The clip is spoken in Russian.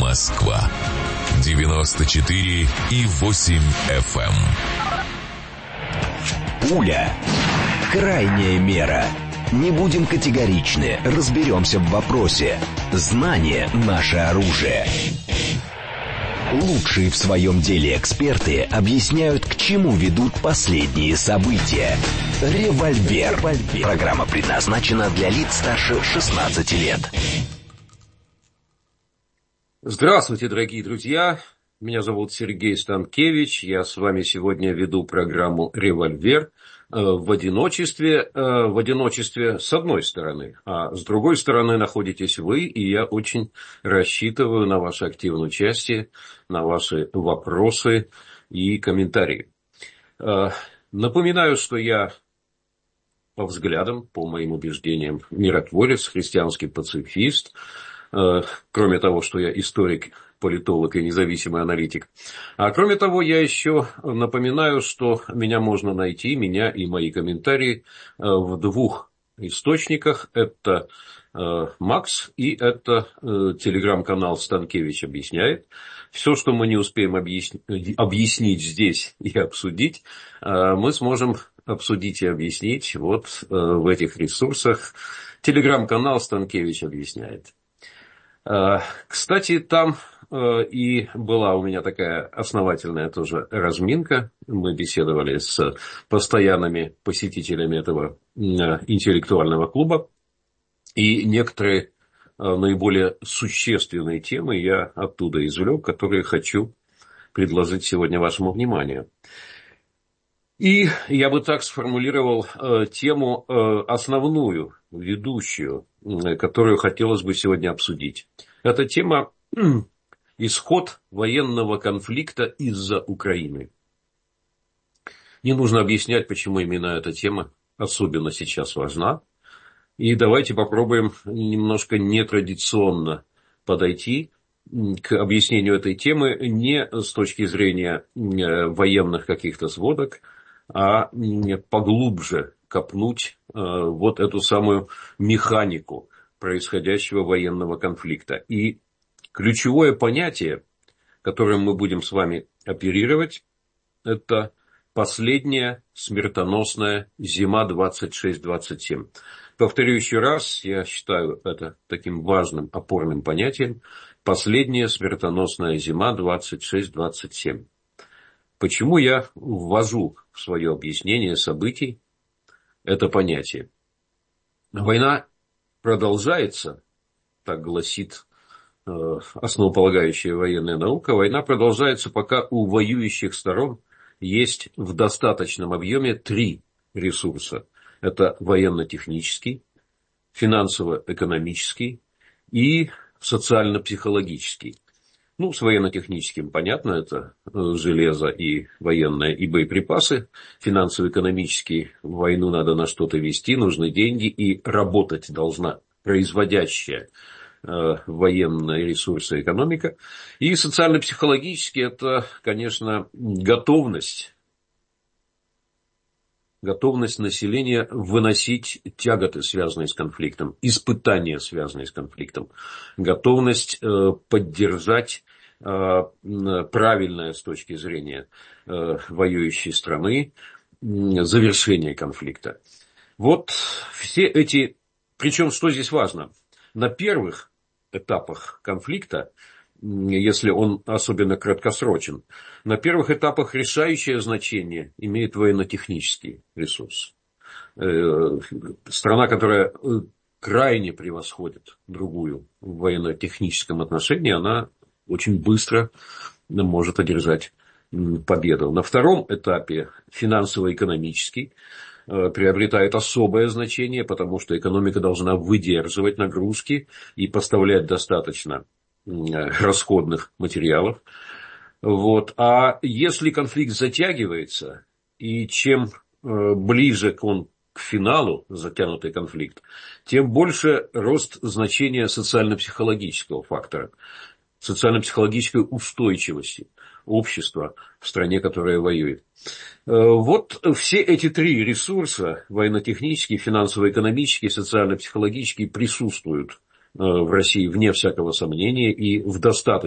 Москва 94,8 FM. Пуля. Крайняя мера. Не будем категоричны, разберемся в вопросе. Знание – наше оружие. Лучшие в своем деле эксперты объясняют, к чему ведут последние события. Револьвер. Программа предназначена для лиц старше 16 лет. Здравствуйте, дорогие друзья. Меня зовут Сергей Станкевич. Я с вами сегодня веду программу «Револьвер» в одиночестве. В одиночестве с одной стороны, а с другой стороны находитесь вы, и я очень рассчитываю на ваше активное участие, на ваши вопросы и комментарии. Напоминаю, что я по взглядам, по моим убеждениям, миротворец, христианский пацифист. Кроме того, что я историк, политолог и независимый аналитик. А кроме того, я еще напоминаю, что меня можно найти, меня и мои комментарии, в двух источниках. Это Макс и это телеграм-канал «Станкевич объясняет». Все, что мы не успеем объяснить здесь и обсудить, мы сможем обсудить и объяснить вот в этих ресурсах. Телеграм-канал «Станкевич объясняет». Кстати, там и была у меня такая основательная тоже разминка. Мы беседовали с постоянными посетителями этого интеллектуального клуба. И некоторые наиболее существенные темы я оттуда извлек, которые хочу предложить сегодня вашему вниманию. И я бы так сформулировал тему основную, ведущую, которую хотелось бы сегодня обсудить. Это тема исход военного конфликта из-за Украины. Не нужно объяснять, почему именно эта тема особенно сейчас важна. И давайте попробуем немножко нетрадиционно подойти к объяснению этой темы не с точки зрения военных каких-то сводок, а поглубже копнуть вот эту самую механику происходящего военного конфликта. И ключевое понятие, которым мы будем с вами оперировать, это последняя смертоносная зима 26-27. Повторю еще раз, я считаю это таким важным опорным понятием. Последняя смертоносная зима 26-27. Почему я ввожу в свое объяснение событий это понятие? Война продолжается, так гласит основополагающая военная наука. Война продолжается, пока у воюющих сторон есть в достаточном объеме три ресурса. Это военно-технический, финансово-экономический и социально-психологический. Ну, с военно-техническим понятно, это железо и военное, и боеприпасы. Финансово-экономический, войну надо на что-то вести, нужны деньги, и работать должна производящая военные ресурсы экономика. И социально-психологический, это, конечно, готовность населения выносить тяготы, связанные с конфликтом, испытания, связанные с конфликтом, готовность поддержать правильное с точки зрения воюющей страны завершение конфликта. Вот все эти... Причем, что здесь важно? На первых этапах конфликта, если он особенно краткосрочен, на первых этапах решающее значение имеет военно-технический ресурс. Страна, которая крайне превосходит другую в военно-техническом отношении, она очень быстро может одержать победу. На втором этапе финансово-экономический приобретает особое значение, потому что экономика должна выдерживать нагрузки и поставлять достаточно расходных материалов. Вот. А если конфликт затягивается, и чем ближе он к финалу, затянутый конфликт, тем больше рост значения социально-психологического фактора, социально-психологической устойчивости общества в стране, которая воюет. Вот все эти три ресурса, военно-технический, финансово-экономический, социально-психологический, присутствуют в России вне всякого сомнения и в достаточном